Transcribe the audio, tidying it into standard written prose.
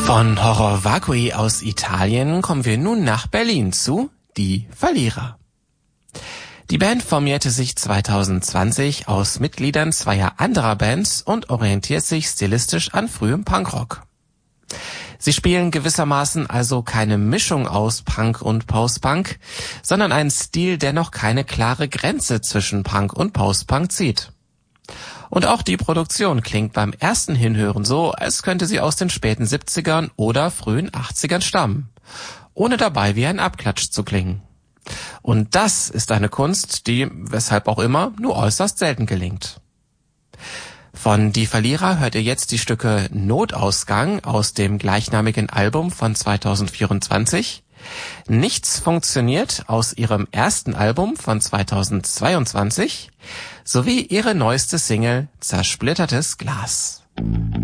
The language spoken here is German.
Von Horror Vacui aus Italien kommen wir nun nach Berlin zu Die Verlierer. Die Band formierte sich 2020 aus Mitgliedern zweier anderer Bands und orientiert sich stilistisch an frühem Punkrock. Sie spielen gewissermaßen also keine Mischung aus Punk und Post-Punk, sondern einen Stil, der noch keine klare Grenze zwischen Punk und Post-Punk zieht. Und auch die Produktion klingt beim ersten Hinhören so, als könnte sie aus den späten 70ern oder frühen 80ern stammen, ohne dabei wie ein Abklatsch zu klingen. Und das ist eine Kunst, die, weshalb auch immer, nur äußerst selten gelingt. Von Die Verlierer hört ihr jetzt die Stücke Notausgang aus dem gleichnamigen Album von 2024, Nichts funktioniert aus ihrem ersten Album von 2022 sowie ihre neueste Single Zersplittertes Glas.